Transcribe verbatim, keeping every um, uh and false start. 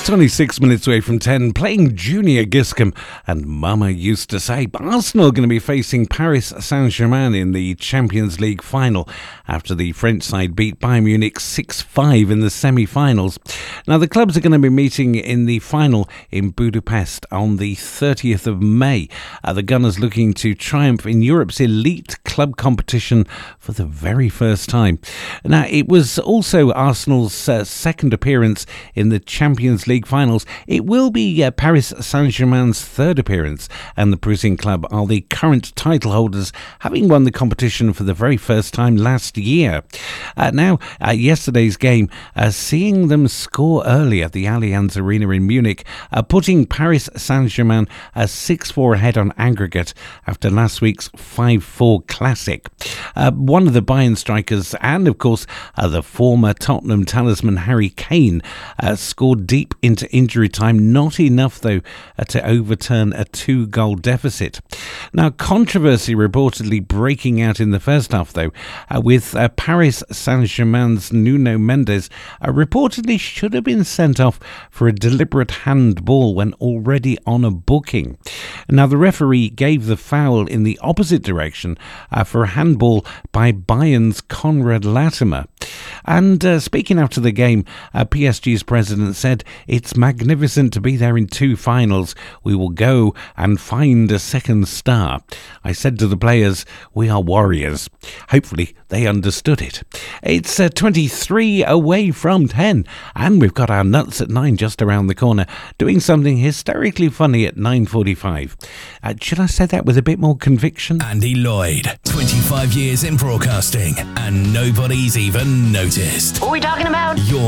It's only six minutes away from ten, playing Junior Giscombe and Mama Used to Say. Arsenal are going to be facing Paris Saint-Germain in the Champions League final after the French side beat Bayern Munich six five in the semi-finals. Now, the clubs are going to be meeting in the final in Budapest on the thirtieth of May. Uh, the Gunners looking to triumph in Europe's elite club competition for the very first time. Now, it was also Arsenal's uh, second appearance in the Champions League finals. It will be uh, Paris Saint-Germain's third appearance, and the Parisian club are the current title holders, having won the competition for the very first time last year. Uh, now, uh, yesterday's game, uh, seeing them score early at the Allianz Arena in Munich, uh, putting Paris Saint-Germain uh, six four ahead on aggregate after last week's five four classic. Uh, one of the Bayern strikers and, of course, uh, the former Tottenham talisman Harry Kane uh, scored deep into injury time. Not enough, though, uh, to overturn a two-goal deficit. Now, controversy reportedly breaking out in the first half, though, uh, with uh, Paris Saint-Germain's Nuno Mendes uh, reportedly should have been sent off for a deliberate handball when already on a booking. Now, the referee gave the foul in the opposite direction uh, for a handball by Bayern's Konrad Latimer. And uh, speaking after the game, uh, P S G's president said, "It's magnificent to be there in two finals. We will go and find a second star. I said to the players, we are warriors." Hopefully they understood it. It's uh, twenty-three away from ten, and we've got our nuts at nine just around the corner, doing something hysterically funny at nine forty-five. Uh, should I say that with a bit more conviction? Andy Lloyd, twenty-five years in broadcasting, and nobody's even noticed. What are we talking about? Your